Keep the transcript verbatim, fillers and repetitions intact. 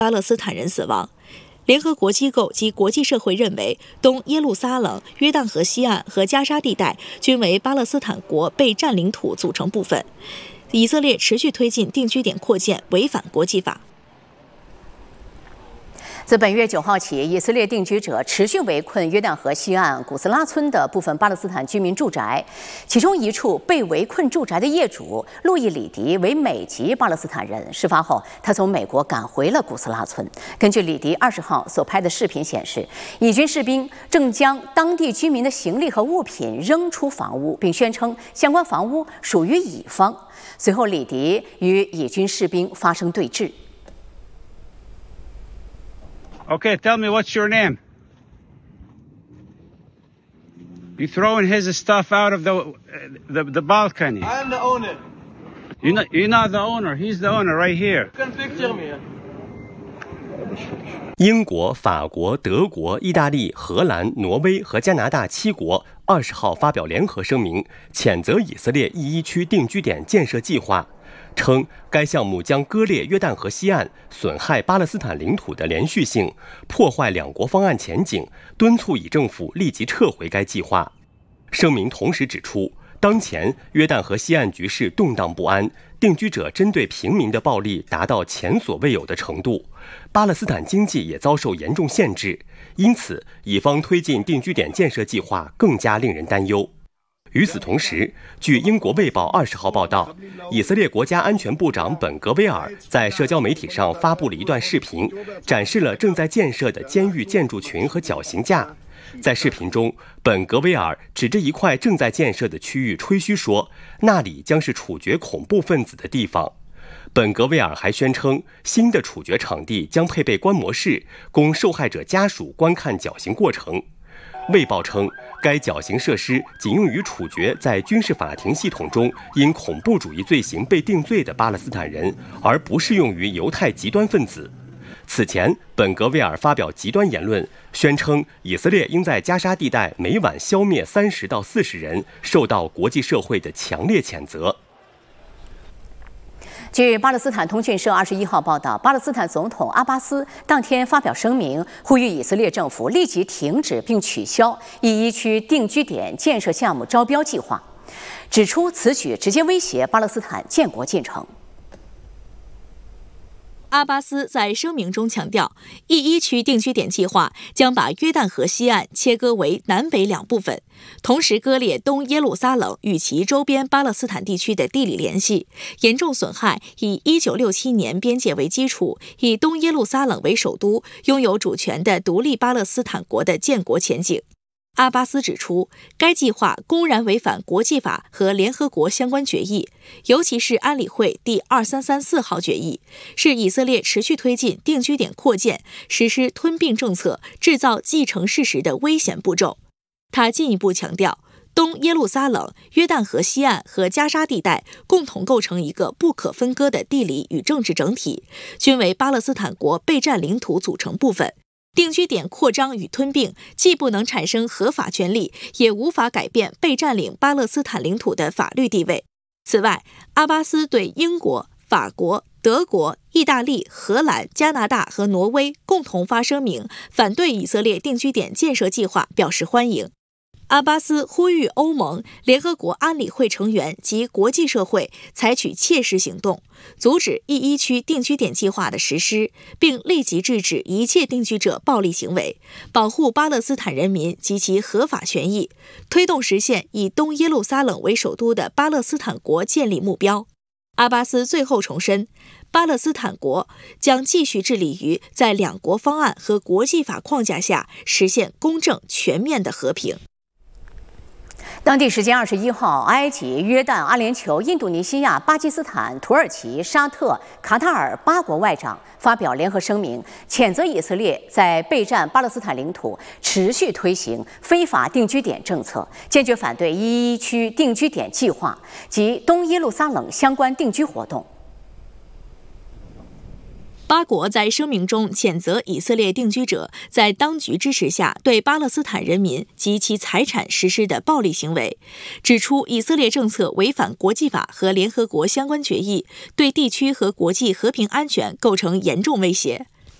巴勒斯坦人死亡。联合国机构及国际社会认为，东耶路撒冷、约旦河西岸和加沙地带均为巴勒斯坦国被占领土组成部分。以色列持续推进定居点扩建，违反国际法。 自本月九号起，以色列定居者持续围困约旦河西岸古斯拉村的部分巴勒斯坦居民住宅，其中一处被围困住宅的业主路易·里迪为美籍巴勒斯坦人。事发后，他从美国赶回了古斯拉村。根据里迪二十号所拍的视频显示，以军士兵正将当地居民的行李和物品扔出房屋，并宣称相关房屋属于乙方。随后，里迪与以军士兵发生对峙。 Okay, tell me what's your name? You throwing his stuff out of the uh, the, the balcony. I am the owner. You're not, you're not the owner. He's the owner right here. You can picture me. 英国、法国、德国、意大利、荷兰、挪威和加拿大七国二十号发表联合声明，谴责以色列一一区定居点建设计划，称该项目将割裂约旦河西岸，损害巴勒斯坦领土的连续性，破坏两国方案前景，敦促以政府立即撤回该计划。声明同时指出，当前约旦河西岸局势动荡不安，定居者针对平民的暴力达到前所未有的程度，巴勒斯坦经济也遭受严重限制，因此以方推进定居点建设计划更加令人担忧。与此同时，据英国《卫报》二十号报道，以色列国家安全部长本·格维尔在社交媒体上发布了一段视频，展示了正在建设的监狱建筑群和绞刑架。在视频中，本·格维尔指着一块正在建设的区域吹嘘说，那里将是处决恐怖分子的地方。本·格维尔还宣称，新的处决场地将配备观摩室，供受害者家属观看绞刑过程。卫报称，该绞刑设施仅用于处决在军事法庭系统中因恐怖主义罪行被定罪的巴勒斯坦人，而不适用于犹太极端分子。此前，本·格维尔发表极端言论，宣称以色列应在加沙地带每晚消灭三十到四十人，受到国际社会的强烈谴责。 据巴勒斯坦通讯社二十一号报道，巴勒斯坦总统阿巴斯当天发表声明，呼吁以色列政府立即停止并取消一一区定居点建设项目招标计划，指出此举直接威胁巴勒斯坦建国进程。 阿巴斯在声明中强调，一一区定居点计划将把约旦河西岸切割为南北两部分，同时割裂东耶路撒冷与其周边巴勒斯坦地区的地理联系，严重损害以一九六七年边界为基础，以东耶路撒冷为首都，拥有主权的独立巴勒斯坦国的建国前景。阿巴斯指出，该计划公然违反国际法和联合国相关决议，尤其是安理会第二三三四号决议，是以色列持续推进定居点扩建、实施吞并政策、制造既成事实的危险步骤。他进一步强调，东耶路撒冷、约旦河西岸和加沙地带共同构成一个不可分割的地理与政治整体，均为巴勒斯坦国备战领土组成部分。定居点扩张与吞并既不能产生合法权利，也无法改变被占领巴勒斯坦领土的法律地位。此外，阿巴斯对英国、法国、德国、意大利、荷兰、加拿大和挪威共同发声明，反对以色列定居点建设计划表示欢迎。阿巴斯呼吁欧盟、联合国安理会成员及国际社会采取切实行动，阻止一一区定居点计划的实施，并立即制止一切定居者暴力行为，保护巴勒斯坦人民及其合法权益，推动实现以东耶路撒冷为首都的巴勒斯坦国建立目标。阿巴斯最后重申，巴勒斯坦国将继续致力于在两国方案和国际法框架下实现公正全面的和平。 当地时间二十一号，埃及、约旦、阿联酋、印度尼西亚、巴基斯坦、土耳其、沙特、卡塔尔八国外长发表联合声明，谴责以色列在备战巴勒斯坦领土持续推行非法定居点政策，坚决反对一一区定居点计划及东耶路撒冷相关定居活动。 八国在声明中谴责以色列定居者在当局支持下对巴勒斯坦人民及其财产实施的暴力行为，指出以色列政策违反国际法和联合国相关决议，对地区和国际和平安全构成严重威胁。